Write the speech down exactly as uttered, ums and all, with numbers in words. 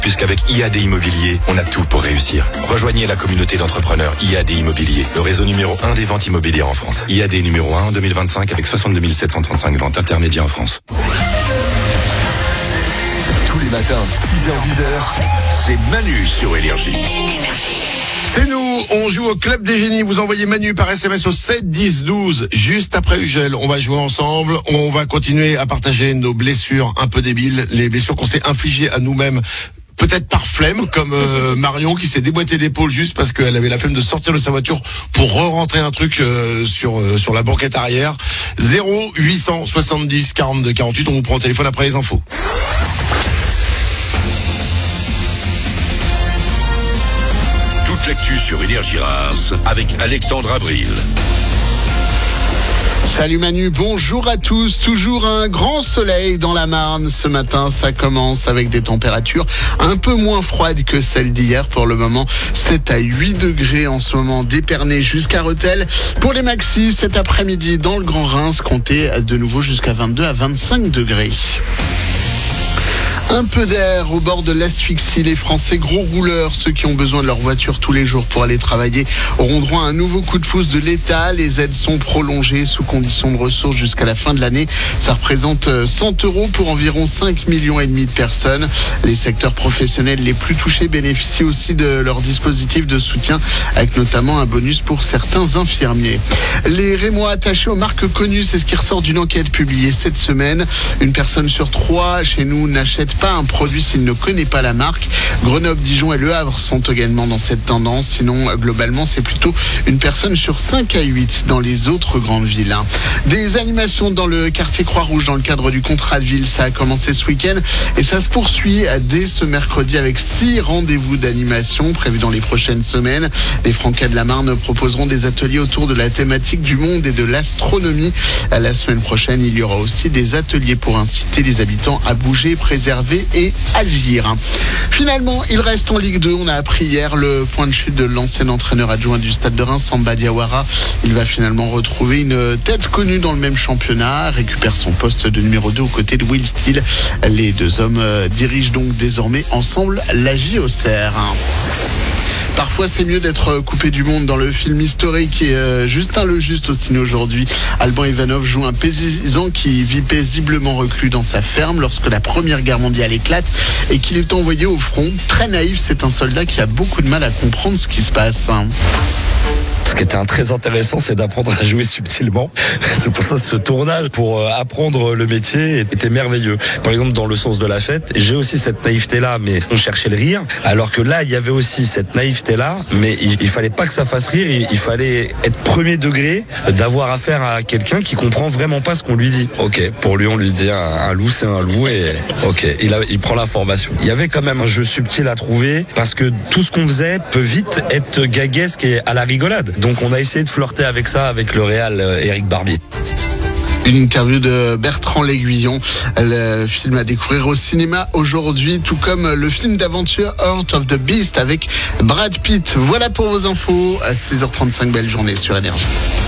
Puisqu'avec I A D Immobilier, on a tout pour réussir. Rejoignez la communauté d'entrepreneurs I A D Immobilier, le réseau numéro un des ventes immobilières en France. I A D numéro un en deux mille vingt-cinq avec soixante-deux mille sept cent trente-cinq ventes intermédiaires en France. Tous les matins, six heures dix, c'est Manu sur Énergie. C'est nous, on joue au Club des Génies. Vous envoyez Manu par S M S au sept dix douze. Juste après Ugel, on va jouer ensemble. On va continuer à partager nos blessures un peu débiles, les blessures qu'on s'est infligées à nous-mêmes. Peut-être par flemme, comme euh, Marion qui s'est déboîté l'épaule juste parce qu'elle avait la flemme de sortir de sa voiture pour re-rentrer un truc euh, sur euh, sur la banquette arrière. zéro huit cent soixante-dix quarante-deux quarante-huit, on vous prend au téléphone après les infos. Toute l'actu sur Énergie Reims avec Alexandre Avril. Salut Manu, bonjour à tous. Toujours un grand soleil dans la Marne. Ce matin, ça commence avec des températures un peu moins froides que celles d'hier. Pour le moment, sept à huit degrés en ce moment, d'Épernay jusqu'à Rethel. Pour les maxis, cet après-midi, dans le Grand Reims, comptez de nouveau jusqu'à vingt-deux à vingt-cinq degrés. Un peu d'air au bord de l'asphyxie. Les Français gros rouleurs, ceux qui ont besoin de leur voiture tous les jours pour aller travailler, auront droit à un nouveau coup de pouce de l'État. Les aides sont prolongées sous conditions de ressources jusqu'à la fin de l'année. Ça représente cent euros pour environ cinq millions et demi de personnes. Les secteurs professionnels les plus touchés bénéficient aussi de leur dispositif de soutien, avec notamment un bonus pour certains infirmiers. Les Rémois attachés aux marques connues, c'est ce qui ressort d'une enquête publiée cette semaine. Une personne sur trois chez nous n'achète pas un produit s'il ne connaît pas la marque. Grenoble, Dijon et Le Havre sont également dans cette tendance. Sinon, globalement, c'est plutôt une personne sur cinq à huit dans les autres grandes villes. Des animations dans le quartier Croix-Rouge dans le cadre du contrat de ville. Ça a commencé ce week-end et ça se poursuit dès ce mercredi avec six rendez-vous d'animation prévus dans les prochaines semaines. Les Francais de la Marne proposeront des ateliers autour de la thématique du monde et de l'astronomie. La semaine prochaine, il y aura aussi des ateliers pour inciter les habitants à bouger, préserver et agir. Finalement, il reste en Ligue deux. On a appris hier le point de chute de l'ancien entraîneur adjoint du Stade de Reims, Samba Diawara. Il va finalement retrouver une tête connue dans le même championnat, récupère son poste de numéro deux aux côtés de Will Steele. Les deux hommes dirigent donc désormais ensemble la J O C R. Parfois, c'est mieux d'être coupé du monde. Dans le film historique et euh, Justin le Juste au ciné aujourd'hui, Alban Ivanov joue un paysan qui vit paisiblement reclus dans sa ferme lorsque la Première Guerre mondiale éclate et qu'il est envoyé au front. Très naïf, c'est un soldat qui a beaucoup de mal à comprendre ce qui se passe. Ce qui était très intéressant, c'est d'apprendre à jouer subtilement. C'est pour ça que ce tournage, pour apprendre le métier, était merveilleux. Par exemple, dans Le Sens de la Fête, j'ai aussi cette naïveté-là, mais on cherchait le rire. Alors que là, il y avait aussi cette naïveté-là, mais il, il fallait pas que ça fasse rire. Il, il fallait être premier degré, d'avoir affaire à quelqu'un qui comprend vraiment pas ce qu'on lui dit. Ok, pour lui, on lui dit un, un loup, c'est un loup, et ok, il, a, il prend l'information. Il y avait quand même un jeu subtil à trouver, parce que tout ce qu'on faisait peut vite être gaguesque et à la rigolade. Donc on a essayé de flirter avec ça avec le réal euh, Éric Barbier. Une interview de Bertrand L'Aiguillon, le film à découvrir au cinéma aujourd'hui, tout comme le film d'aventure Heart of the Beast avec Brad Pitt. Voilà pour vos infos à six heures trente-cinq, belle journée sur Énergie.